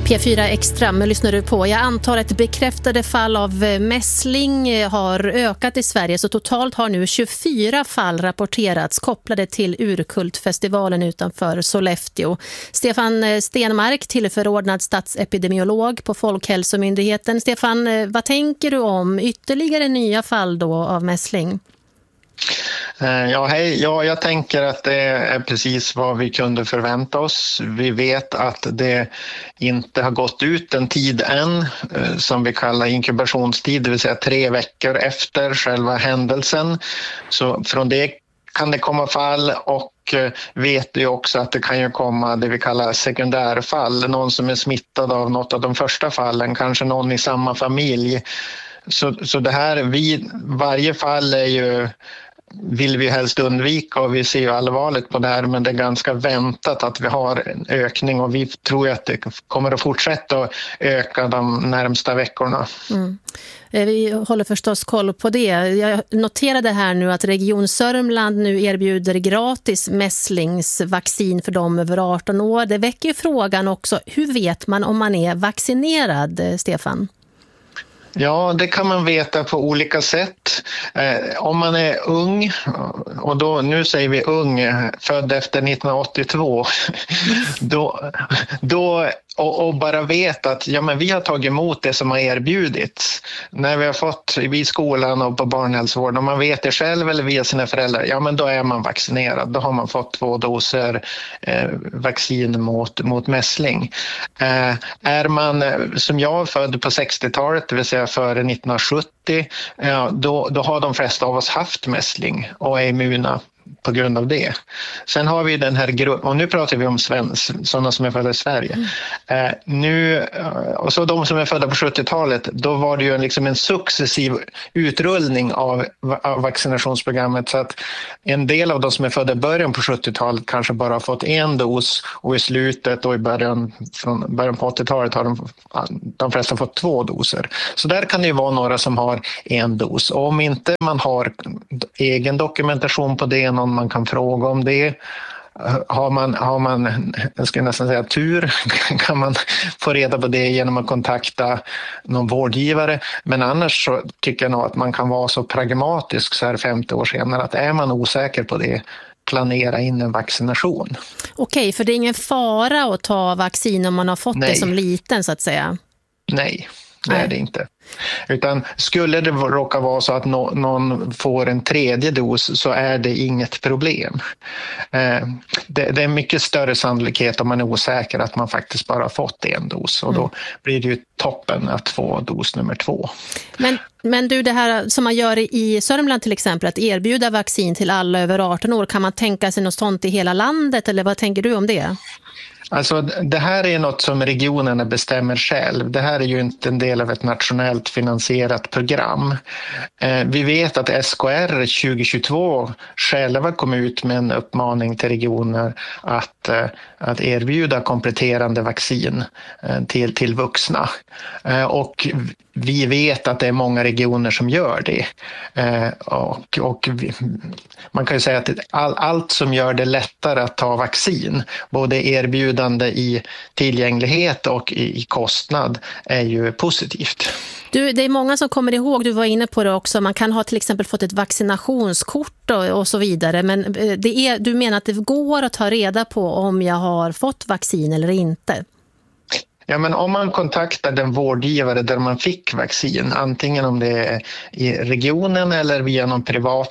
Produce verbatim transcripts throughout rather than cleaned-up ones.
P fyra Extra med lyssnar du på. Jag antar att bekräftade fall av mässling har ökat i Sverige, så totalt har nu tjugofyra fall rapporterats kopplade till Urkultfestivalen utanför Sollefteå. Stefan Stenmark, tillförordnad statsepidemiolog på Folkhälsomyndigheten. Stefan, vad tänker du om ytterligare nya fall då av mässling? Ja, hej. Ja, jag tänker att det är precis vad vi kunde förvänta oss. Vi vet att det inte har gått ut en tid än som vi kallar inkubationstid, det vill säga tre veckor efter själva händelsen. Så från det kan det komma fall, och vet ju också att det kan ju komma det vi kallar sekundärfall. Någon som är smittad av något av de första fallen, kanske någon i samma familj. Så, så det här, vi, varje fall är ju, vill vi helst undvika, och vi ser ju allvarligt på det här, men det är ganska väntat att vi har en ökning, och vi tror att det kommer att fortsätta att öka de närmsta veckorna. Mm. Vi håller förstås koll på det. Jag noterade här nu att Region Sörmland nu erbjuder gratis mässlingsvaccin för dem över arton år. Det väcker ju frågan också, hur vet man om man är vaccinerad, Stefan? Ja, det kan man veta på olika sätt. Eh, om man är ung, och då, nu säger vi ung, född efter nittonhundraåttiotvå, då, då, och, och bara vet att ja, men vi har tagit emot det som har erbjudits. När vi har fått i skolan och på barnhälsovården, om man vet det själv eller via sina föräldrar, ja men då är man vaccinerad. Då har man fått två doser eh, vaccin mot, mot mässling. Eh, är man, som jag, född på sextiotalet, det vill säga före nittonhundrasjuttio, ja, då, då har de flesta av oss haft mässling och är immuna på grund av det. Sen har vi den här gruppen, och nu pratar vi om svensk, sådana som är födda i Sverige. Mm. Eh, nu, och så de som är födda på sjuttiotalet, då var det ju liksom en successiv utrullning av, av vaccinationsprogrammet, så att en del av de som är födda i början på sjuttiotalet kanske bara har fått en dos, och i slutet och i början, från början på åttiotalet har de, de flesta fått två doser. Så där kan det ju vara några som har en dos, och om inte man har egen dokumentation på det, någon man kan fråga om det. Har man, har man, jag skulle nästan säga tur, kan man få reda på det genom att kontakta någon vårdgivare. Men annars så tycker jag nog att man kan vara så pragmatisk så här femtio år senare, att är man osäker på det, planera in en vaccination. Okej, för det är ingen fara att ta vaccin om man har fått Nej. det som liten, så att säga? Nej, det är det inte. Utan skulle det råka vara så att no- någon får en tredje dos, så är det inget problem. Eh, det, det är mycket större sannolikhet om man är osäker att man faktiskt bara har fått en dos, och då mm. blir det ju toppen att få dos nummer två. Men, men du, det här som man gör i Sörmland till exempel, att erbjuda vaccin till alla över arton år, kan man tänka sig något sånt i hela landet, eller vad tänker du om det? Alltså, det här är något som regionerna bestämmer själv. Det här är ju inte en del av ett nationellt finansierat program. Eh, vi vet att S K R tjugohundratjugotvå själva kom ut med en uppmaning till regioner att, eh, att erbjuda kompletterande vaccin eh, till, till vuxna. Eh, och vi vet att det är många regioner som gör det. Eh, och, och vi, man kan ju säga att all, allt som gör det lättare att ta vaccin, både erbjudande i tillgänglighet och i, i kostnad, är ju positivt. Du, det är många som kommer ihåg, du var inne på det också, man kan ha till exempel fått ett vaccinationskort och, och så vidare, men det är, du menar att det går att ta reda på om jag har fått vaccin eller inte? Ja, men om man kontaktar den vårdgivare där man fick vaccin, antingen om det är i regionen eller via någon privat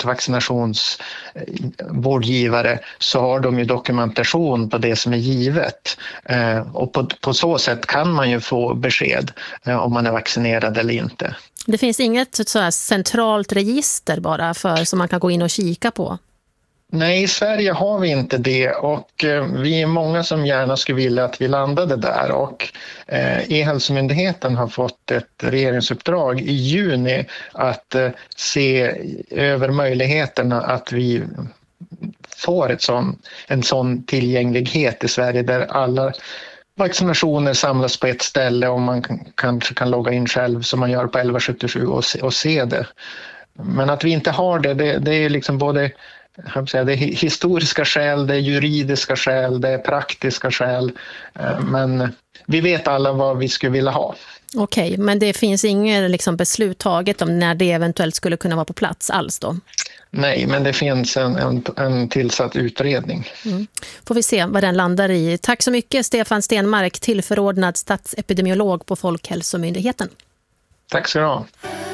vaccinationsvårdgivare, så har de ju dokumentation på det som är givet. Och på, på så sätt kan man ju få besked om man är vaccinerad eller inte. Det finns inget så här centralt register bara för som man kan gå in och kika på? Nej, i Sverige har vi inte det, och vi är många som gärna skulle vilja att vi landade där, och E-hälsomyndigheten har fått ett regeringsuppdrag i juni att se över möjligheterna att vi får ett sån, en sån tillgänglighet i Sverige där alla vaccinationer samlas på ett ställe och man kanske kan logga in själv som man gör på elva sjuttiosju och se, och se det. Men att vi inte har det, det, det är liksom både det är historiska skäl, det är juridiska skäl, det är praktiska skäl. Men vi vet alla vad vi skulle vilja ha. Okej, men det finns inget liksom beslut taget om när det eventuellt skulle kunna vara på plats alls då? Nej, men det finns en, en, en tillsatt utredning. Mm. Får vi se vad den landar i. Tack så mycket Stefan Stenmark, tillförordnad statsepidemiolog på Folkhälsomyndigheten. Tack ska du ha.